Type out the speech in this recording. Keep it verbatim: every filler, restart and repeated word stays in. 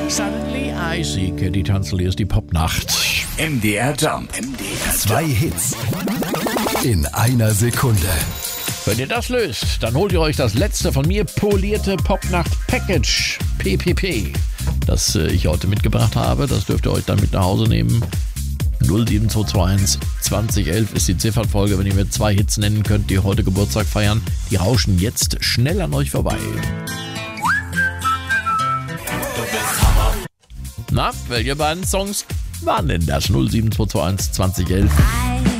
Suddenly I See, Katie Tunstall, hier ist die Popnacht. M D R Jump. M D R Zwei Hits in einer Sekunde. Wenn ihr das löst, dann holt ihr euch das letzte von mir polierte Popnacht Package P P P, das äh, ich heute mitgebracht habe. Das dürft ihr euch dann mit nach Hause nehmen. null sieben zwei zwei eins zwanzig elf ist die Ziffernfolge, wenn ihr mir zwei Hits nennen könnt, die heute Geburtstag feiern. Die rauschen jetzt schnell an euch vorbei. Na, welche beiden Songs waren denn das? null sieben zwei zwei eins zwanzig elf.